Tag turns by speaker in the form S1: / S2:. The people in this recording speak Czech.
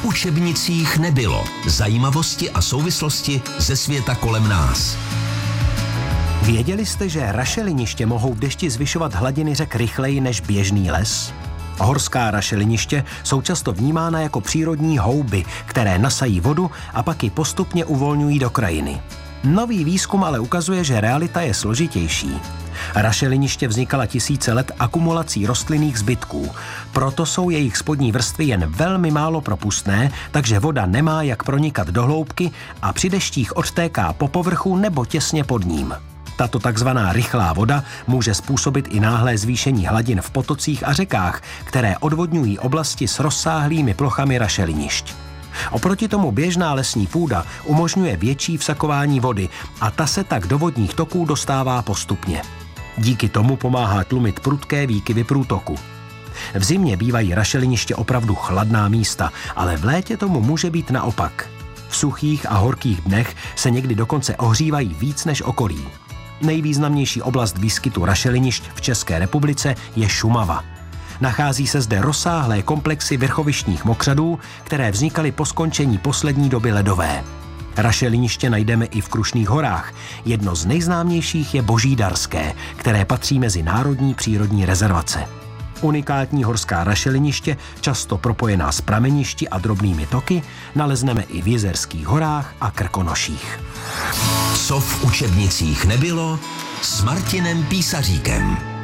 S1: učebnicích nebylo. Zajímavosti a souvislosti ze světa kolem nás.
S2: Věděli jste, že rašeliniště mohou v dešti zvyšovat hladiny řek rychleji než běžný les? Horská rašeliniště jsou často vnímána jako přírodní houby, které nasají vodu a pak ji postupně uvolňují do krajiny. Nový výzkum ale ukazuje, že realita je složitější. Rašeliniště vznikala tisíce let akumulací rostlinných zbytků, proto jsou jejich spodní vrstvy jen velmi málo propustné, takže voda nemá jak pronikat do hloubky a při deštích odtéká po povrchu nebo těsně pod ním. Tato takzvaná rychlá voda může způsobit i náhlé zvýšení hladin v potocích a řekách, které odvodňují oblasti s rozsáhlými plochami rašelinišť. Oproti tomu běžná lesní půda umožňuje větší vsakování vody a ta se tak do vodních toků dostává postupně. Díky tomu pomáhá tlumit prudké výkyvy průtoku. V zimě bývají rašeliniště opravdu chladná místa, ale v létě tomu může být naopak. V suchých a horkých dnech se někdy dokonce ohřívají víc než okolí. Nejvýznamnější oblast výskytu rašelinišť v České republice je Šumava. Nachází se zde rozsáhlé komplexy vrchovištních mokřadů, které vznikaly po skončení poslední doby ledové. Rašeliniště najdeme i v Krušných horách. Jedno z nejznámějších je Božídarské, které patří mezi národní přírodní rezervace. Unikátní horská rašeliniště, často propojená s prameništi a drobnými toky, nalezneme i v Jizerských horách a Krkonoších.
S1: Co v učebnicích nebylo, s Martinem Písaříkem.